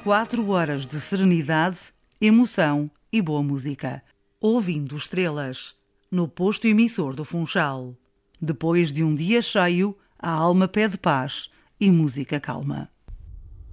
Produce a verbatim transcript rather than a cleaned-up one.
Quatro horas de serenidade, emoção e boa música. Ouvindo estrelas, no posto emissor do Funchal. Depois de um dia cheio, a alma pede paz e música calma.